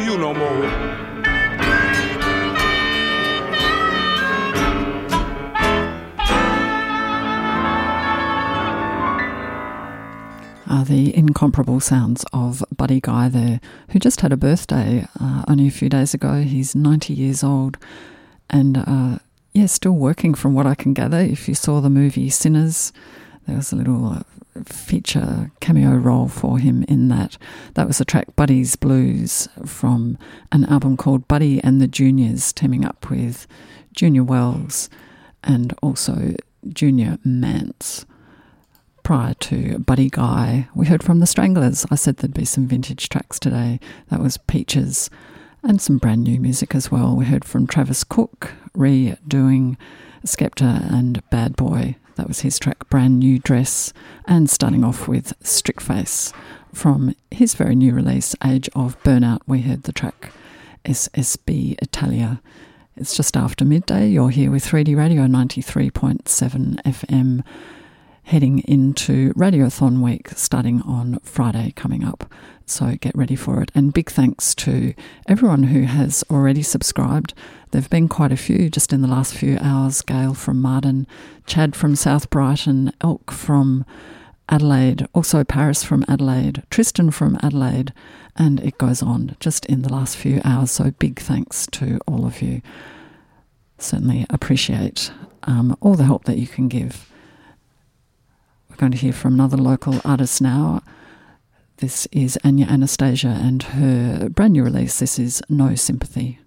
you no more. The incomparable sounds of Buddy Guy there, who just had a birthday only a few days ago. He's 90 years old and, still working from what I can gather. If you saw the movie Sinners, there was a little feature cameo role for him in that. That was the track Buddy's Blues from an album called Buddy and the Juniors, teaming up with Junior Wells and also Junior Mance. Prior to Buddy Guy, we heard from the Stranglers. I said there'd be some vintage tracks today. That was Peaches, and some brand new music as well. We heard from Travis Cook redoing Skepta and Bad Boy. That was his track Brand New Dress, and starting off with Strict Face from his very new release Age of Burnout. We heard the track SSB Italia. It's just after midday. You're here with 3D Radio 93.7 FM. Heading into Radiothon week starting on Friday coming up. So get ready for it. And big thanks to everyone who has already subscribed. There have been quite a few just in the last few hours. Gail from Marden, Chad from South Brighton, Elk from Adelaide, also Paris from Adelaide, Tristan from Adelaide, and it goes on just in the last few hours. So big thanks to all of you. Certainly appreciate all the help that you can give. We're going to hear from another local artist now. This is Anya Anastasia and her brand new release. This is No Sympathy.